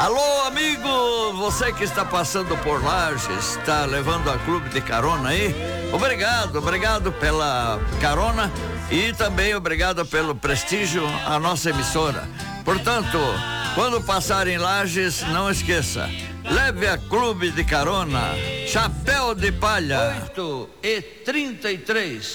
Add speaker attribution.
Speaker 1: Alô, amigo, você que está passando por Lages, está levando a clube de carona aí? Obrigado pela carona e também obrigado pelo prestígio à nossa emissora. Portanto, quando passar em Lages, não esqueça, leve a clube de carona, Chapéu de Palha. 8h33.